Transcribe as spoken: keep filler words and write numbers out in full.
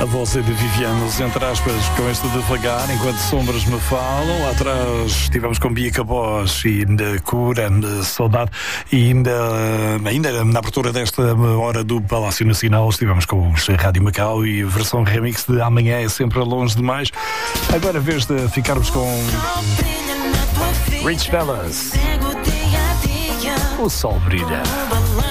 A voz é de Vivianos, entre aspas, com este devagar, enquanto sombras me falam. Lá atrás estivemos com Bia Cabós e ainda Cura, de Saudade. E ainda, ainda na abertura desta hora do Palácio Nacional estivemos com os Rádio Macau e a versão remix de Amanhã é Sempre Longe Demais. Agora, em vez de ficarmos com Rich Fellas, o sol brilha.